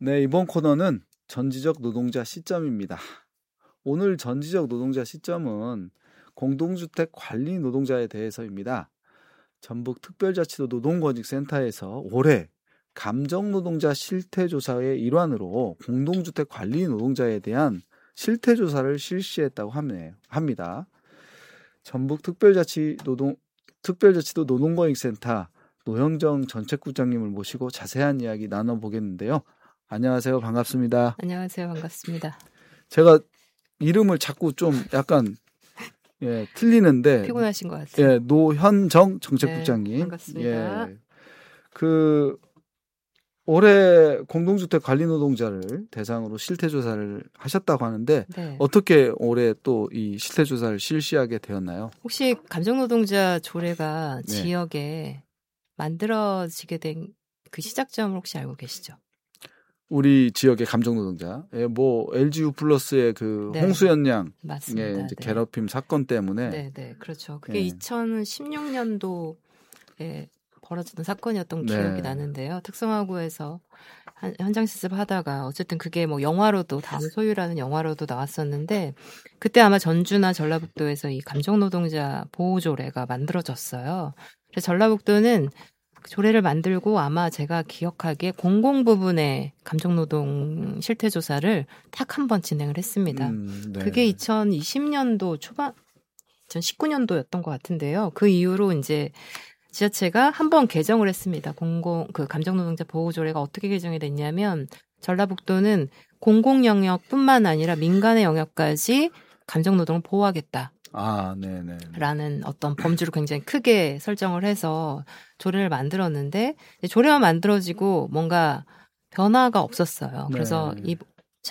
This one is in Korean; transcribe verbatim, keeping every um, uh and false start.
네, 이번 코너는 전지적 노동자 시점입니다. 오늘 전지적 노동자 시점은 공동주택 관리 노동자에 대해서입니다. 전북특별자치도 노동권익센터에서 올해 감정노동자 실태조사의 일환으로 공동주택 관리 노동자에 대한 실태조사를 실시했다고 합니다. 전북특별자치 노동, 특별자치도 노동권익센터 노형정 전책국장님을 모시고 자세한 이야기 나눠보겠는데요. 안녕하세요. 반갑습니다. 안녕하세요. 반갑습니다. 제가 이름을 자꾸 좀 약간 예, 틀리는데 피곤하신 것 같아요. 예, 노현정 정책국장님. 네, 반갑습니다. 예, 그 올해 공동주택 관리 노동자를 대상으로 실태조사를 하셨다고 하는데 네. 어떻게 올해 또 이 실태조사를 실시하게 되었나요? 혹시 감정노동자 조례가 네. 지역에 만들어지게 된 그 시작점을 혹시 알고 계시죠? 우리 지역의 감정노동자, 예, 뭐 엘지유 플러스의 그 네. 홍수연 양, 맞습니다. 예, 이제 네. 괴롭힘 사건 때문에, 네, 네, 그렇죠. 그게 예. 이천십육 년도에 벌어졌던 사건이었던 네. 기억이 나는데요. 특성화구에서 한- 현장 실습하다가 어쨌든 그게 뭐 영화로도 다음 소유라는 영화로도 나왔었는데 그때 아마 전주나 전라북도에서 이 감정노동자 보호조례가 만들어졌어요. 그래서 전라북도는 그 조례를 만들고 아마 제가 기억하기에 공공 부분의 감정노동 실태조사를 딱 한 번 진행을 했습니다. 음, 네. 그게 이천이십 년도 초반, 이천십구 년도였던 것 같은데요. 그 이후로 이제 지자체가 한 번 개정을 했습니다. 공공, 그 감정노동자 보호조례가 어떻게 개정이 됐냐면 전라북도는 공공 영역뿐만 아니라 민간의 영역까지 감정노동을 보호하겠다. 아, 네, 네. 라는 어떤 범주를 굉장히 크게 설정을 해서 조례를 만들었는데 조례만 만들어지고 뭔가 변화가 없었어요. 네. 그래서 이,